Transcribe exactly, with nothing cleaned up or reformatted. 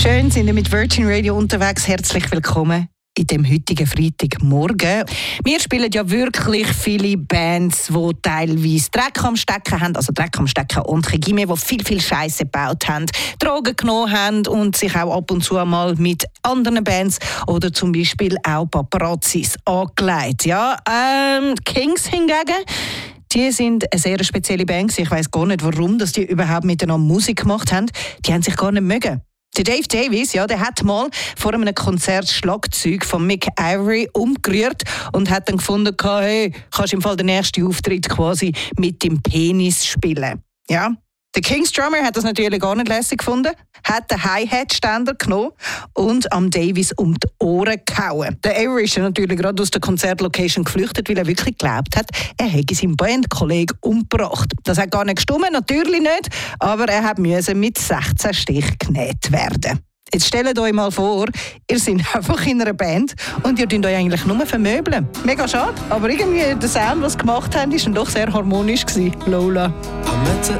Schön, sind ihr mit Virgin Radio unterwegs. Herzlich willkommen in dem heutigen Freitagmorgen. Wir spielen ja wirklich viele Bands, die teilweise Dreck am Stecken haben, also Dreck am Stecken und Chegime, die viel, viel Scheiße gebaut haben, Drogen genommen haben und sich auch ab und zu mal mit anderen Bands oder zum Beispiel auch Paparazzis angelegt. Ja, ähm, Kings hingegen, die sind eine sehr spezielle Band. Ich weiss gar nicht, warum dass die überhaupt miteinander Musik gemacht haben. Die haben sich gar nicht mögen. Der Dave Davies, ja, der hat mal vor einem Konzert das Schlagzeug von Mick Avory umgerührt und hat dann gefunden, hey, kannst im Fall den nächsten Auftritt quasi mit dem Penis spielen. Ja. Der Kings Drummer hat das natürlich gar nicht lässig gefunden, hat den Hi-Hat-Ständer genommen und am Davies um die Ohren gehauen. Der Avery ist natürlich gerade aus der Konzertlocation geflüchtet, weil er wirklich geglaubt hat, er hätte seinen Bandkollegen umgebracht. Das hat gar nicht gestimmt, natürlich nicht, aber er hat müssen mit sechzehn Stich genäht werden. Jetzt stellt euch mal vor, ihr seid einfach in einer Band und ihr tut euch eigentlich nur vermöbeln. Mega schade, aber irgendwie der Sound, was sie gemacht haben, war doch sehr harmonisch gewesen. Lola. I met her